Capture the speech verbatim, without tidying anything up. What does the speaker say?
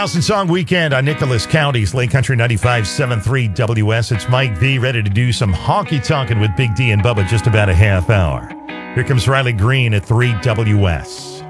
House and Song Weekend on Nicholas County's Lake Country ninety-five point seven three W S. It's Mike V, ready to do some honky talking with Big D and Bubba just about a half hour. Here comes Riley Green at three W S.